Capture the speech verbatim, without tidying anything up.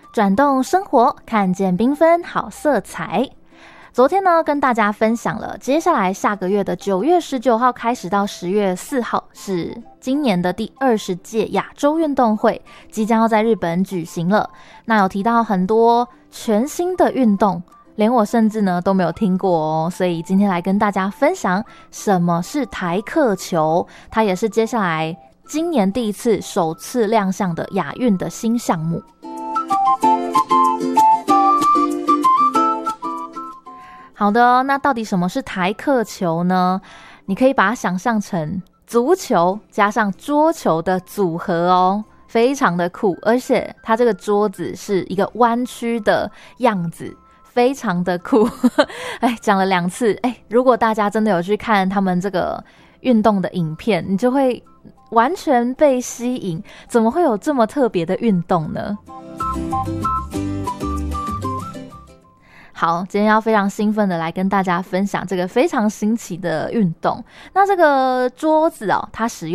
转动生活，看见缤纷好色彩。昨天呢，跟大家分享了接下来下个月的九月十九号开始到十月四号是今年的第二十届亚洲运动会，即将要在日本举行了。那有提到很多全新的运动，连我甚至呢都没有听过哦，所以今天来跟大家分享什么是台客球，它也是接下来今年第一次首次亮相的亚运的新项目。好的，那到底什么是台客球呢？你可以把它想象成足球加上桌球的组合哦，非常的酷，而且它这个桌子是一个弯曲的样子，非常的酷。哎，讲了两次，哎，如果大家真的有去看他们这个运动的影片，你就会完全被吸引，怎么会有这么特别的运动呢？好，今天要非常兴奋的来跟大家分享这个非常新奇的运动。那这个桌子哦，它使用